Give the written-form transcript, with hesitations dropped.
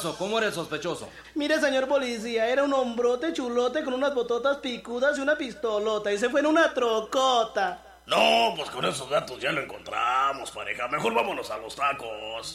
pasó? ¿Cómo era el sospechoso? Mire, señor policía, era un hombrote chulote con unas bototas picudas y una pistolota, y se fue en una trocota. No, pues con esos datos ya lo encontramos, pareja. Mejor vámonos a los tacos.